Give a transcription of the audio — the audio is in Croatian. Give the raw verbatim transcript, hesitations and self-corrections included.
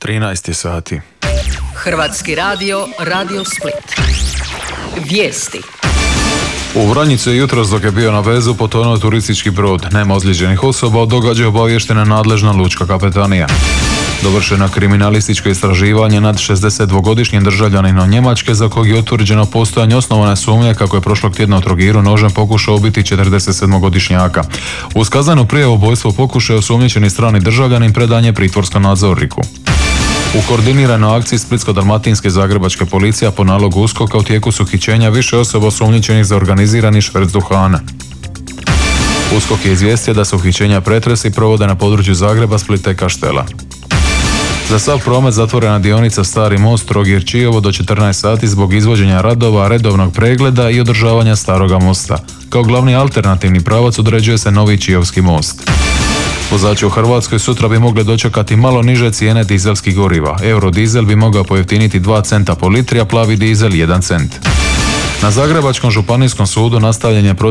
trinaest je sati. Hrvatski radio, Radio Split. Vijesti. U Vranjicu je jutros dok je bio na vezu potonuo turistički brod. Nema ozlijeđenih osoba, o događaju obavještena nadležna lučka kapetanija. Dovršeno kriminalističko istraživanje nad šezdesetdvogodišnjim državljaninom Njemačke za kog je utvrđeno postojanje osnovane sumnje kako je prošlog tjedna u Trogiru nožem pokušao ubiti četrdesetsedmogodišnjaka. Uz kaznenu prijavu ubojstvo pokušaja osumnjičeni strani državljanin predan je pritvorskom nadzorniku. U koordiniranoj akciji Splitsko-dalmatinske zagrebačke policija po nalogu USKOK-a u tijeku su uhićenja više osoba osumnjičenih za organizirani šverc duhana. USKOK je izvijestio da se uhićenja pretresi provode na području Zagreba, Splita i Kaštela. Za sav promet zatvorena dionica Stari most Trogir-Čiovo do četrnaest sati zbog izvođenja radova, redovnog pregleda i održavanja staroga mosta. Kao glavni alternativni pravac određuje se novi Čiovski most. Vozači u Hrvatskoj sutra bi mogli dočekati malo niže cijene dizelskih goriva. Eurodizel bi mogao pojeftiniti dva centa po litri, a plavi dizel jedan cent. Na Zagrebačkom županijskom sudu nastavljen je proces